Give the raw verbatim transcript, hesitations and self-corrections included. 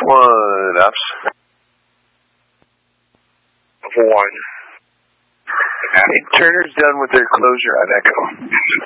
one, ups. One. Hey, Turner's done with their closure on Echo.